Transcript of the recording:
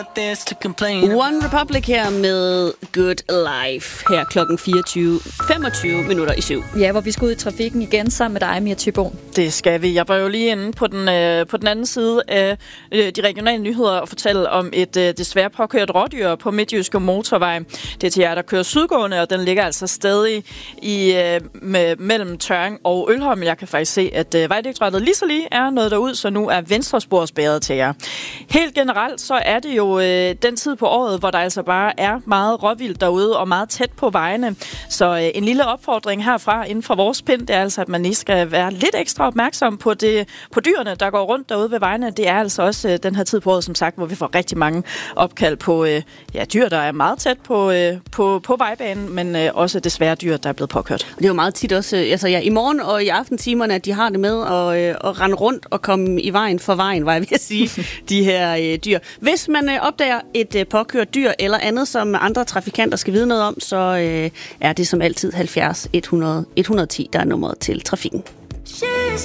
One Republic her med Good Life her klokken 24:25 Ja, hvor vi skal ud i trafikken igen sammen med dig, Mia Thyboe. Det skal vi. Jeg var jo lige inde på den anden side af de regionale nyheder og fortælle om et desværre påkørt rådyr på Midtjyske Motorvej. Det er til jer, der kører sydgående, og den ligger altså stadig mellem Tørring og Ølholm. Jeg kan faktisk se, at Vejdirektoratet lige så lige er noget derud, så nu er venstrespor spærret til jer. Helt generelt så er det jo den tid på året, hvor der altså bare er meget råvildt derude og meget tæt på vejene. Så en lille opfordring herfra inden for vores pind, det er altså, at man lige skal være lidt ekstra opmærksom på dyrene, der går rundt derude ved vejene. Det er altså også den her tid på året, som sagt, hvor vi får rigtig mange opkald på dyr, der er meget tæt på vejbanen, men også desværre dyr, der er blevet påkørt. Det er jo meget tit også, i morgen og i aftentimerne, at de har det med at rende rundt og komme i vejen for vejen, var jeg ved at sige, de her dyr. Hvis man opdager et påkørt dyr eller andet, som andre trafikanter skal vide noget om, så er det som altid 70 100 110, der er nummeret til trafikken.